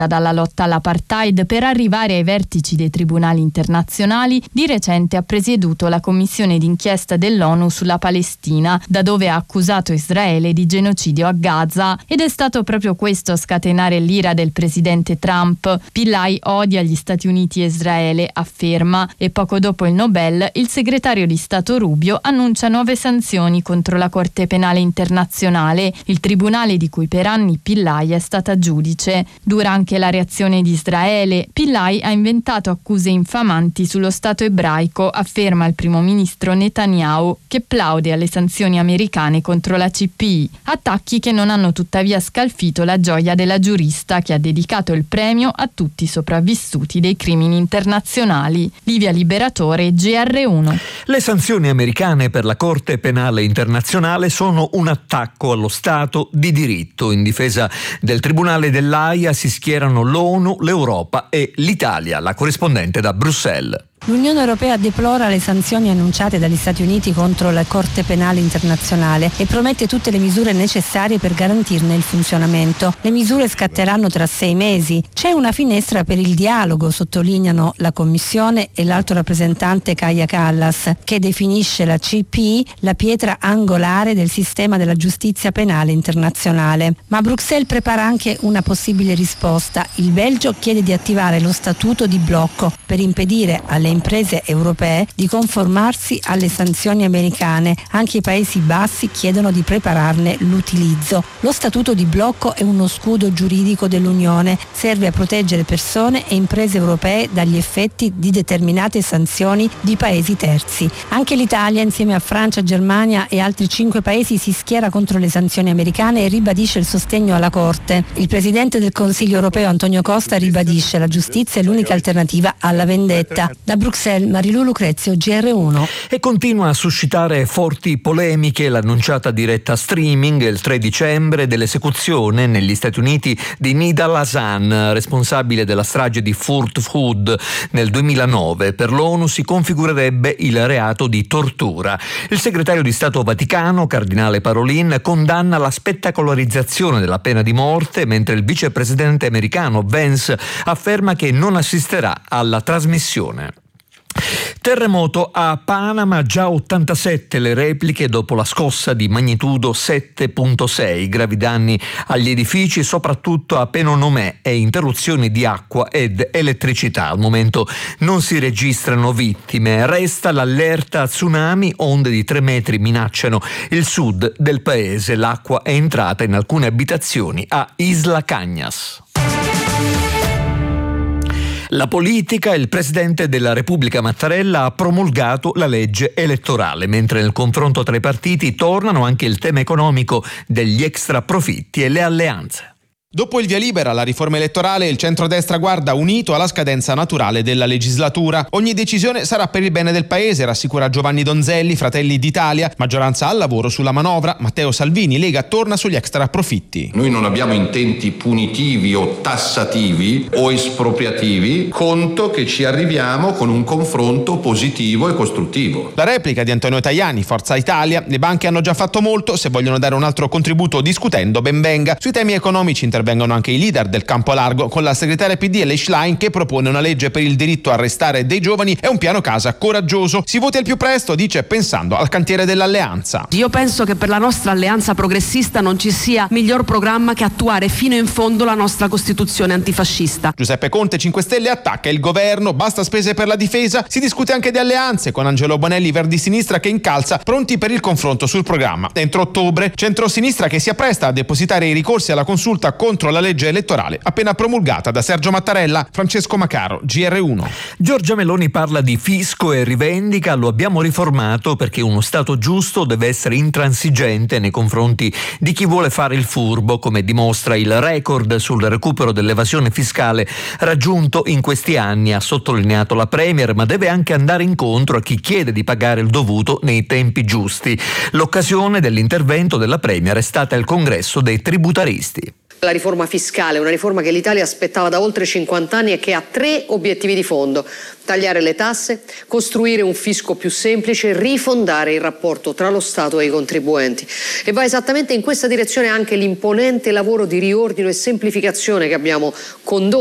dalla lotta all'apartheid per arrivare ai vertici dei tribunali internazionali, di recente ha presieduto la commissione d'inchiesta dell'ONU sulla Palestina, da dove ha accusato Israele di genocidio a Gaza, ed è stato proprio questo a scatenare l'ira del presidente Trump. Pillay odia gli Stati Uniti e Israele, afferma, e poco dopo il Nobel il segretario di Stato Rubio annuncia nuove sanzioni contro la Corte Penale Internazionale, il tribunale di cui per anni Pillay è stata giudice. Dura anche la reazione di Israele. Pillay ha inventato accuse infamanti sullo Stato ebraico, afferma il primo ministro Netanyahu, che plaude alle sanzioni americane contro la CPI. Attacchi che non hanno tuttavia scalfito la gioia della giurista, che ha dedicato il premio a tutti i sopravvissuti dei crimini internazionali. Livia Liberatore, GR1. Le sanzioni americane per la Corte Penale Internazionale sono un attacco allo Stato di diritto. In difesa del Tribunale dell'Aia si schierano l'ONU, l'Europa e l'Italia. La corrispondente da Bruxelles. L'Unione Europea deplora le sanzioni annunciate dagli Stati Uniti contro la Corte Penale Internazionale e promette tutte le misure necessarie per garantirne il funzionamento. Le misure scatteranno tra 6 mesi. C'è una finestra per il dialogo, sottolineano la Commissione e l'alto rappresentante Kaja Kallas, che definisce la CPI la pietra angolare del sistema della giustizia penale internazionale. Ma Bruxelles prepara anche una possibile risposta. Il Belgio chiede di attivare lo statuto di blocco per impedire alle imprese europee di conformarsi alle sanzioni americane. Anche i Paesi Bassi chiedono di prepararne l'utilizzo. Lo statuto di blocco è uno scudo giuridico dell'Unione, serve a proteggere persone e imprese europee dagli effetti di determinate sanzioni di Paesi terzi. Anche l'Italia, insieme a Francia, Germania e altri 5 Paesi, si schiera contro le sanzioni americane e ribadisce il sostegno alla Corte. Il Presidente del Consiglio europeo Antonio Costa ribadisce: la giustizia è l'unica alternativa alla vendetta. Da Bruxelles, Marilu Lucrezio, GR1. E continua a suscitare forti polemiche l'annunciata diretta streaming il 3 dicembre dell'esecuzione negli Stati Uniti di Nidal Hasan, responsabile della strage di Fort Hood nel 2009. Per l'ONU si configurerebbe il reato di tortura. Il segretario di Stato Vaticano, cardinale Parolin, condanna la spettacolarizzazione della pena di morte, mentre il vicepresidente americano Vance afferma che non assisterà alla trasmissione. Terremoto a Panama, già 87 le repliche dopo la scossa di magnitudo 7.6, gravi danni agli edifici soprattutto a Penonomé e interruzioni di acqua ed elettricità. Al momento non si registrano vittime, resta l'allerta a tsunami, onde di 3 metri minacciano il sud del paese, l'acqua è entrata in alcune abitazioni a Isla Cañas. La politica, il Presidente della Repubblica Mattarella ha promulgato la legge elettorale, mentre nel confronto tra i partiti tornano anche il tema economico degli extra profitti e le alleanze. Dopo il via libera alla riforma elettorale, il centrodestra guarda unito alla scadenza naturale della legislatura. Ogni decisione sarà per il bene del paese, rassicura Giovanni Donzelli, Fratelli d'Italia. Maggioranza al lavoro sulla manovra. Matteo Salvini, Lega, torna sugli extra profitti. Noi non abbiamo intenti punitivi o tassativi o espropriativi, conto che ci arriviamo con un confronto positivo e costruttivo. La replica di Antonio Tajani, Forza Italia. Le banche hanno già fatto molto, se vogliono dare un altro contributo discutendo, ben venga. Sui temi economici intervengono anche i leader del campo largo, con la segretaria PD Elly Schlein che propone una legge per il diritto a restare dei giovani e un piano casa coraggioso. Si voti al più presto, dice, pensando al cantiere dell'alleanza. Io penso che per la nostra alleanza progressista non ci sia miglior programma che attuare fino in fondo la nostra Costituzione antifascista. Giuseppe Conte, 5 Stelle, attacca il governo, basta spese per la difesa. Si discute anche di alleanze, con Angelo Bonelli, Verdi Sinistra, che incalza, pronti per il confronto sul programma. Entro ottobre, centro-sinistra che si appresta a depositare i ricorsi alla consulta contro la legge elettorale appena promulgata da Sergio Mattarella. Francesco Macaro, GR1. Giorgia Meloni parla di fisco e rivendica: lo abbiamo riformato perché uno Stato giusto deve essere intransigente nei confronti di chi vuole fare il furbo, come dimostra il record sul recupero dell'evasione fiscale raggiunto in questi anni, ha sottolineato la Premier, ma deve anche andare incontro a chi chiede di pagare il dovuto nei tempi giusti. L'occasione dell'intervento della Premier è stata il congresso dei tributaristi. La riforma fiscale, una riforma che l'Italia aspettava da oltre 50 anni e che ha 3 obiettivi di fondo: tagliare le tasse, costruire un fisco più semplice, rifondare il rapporto tra lo Stato e i contribuenti. E va esattamente in questa direzione anche l'imponente lavoro di riordino e semplificazione che abbiamo condotto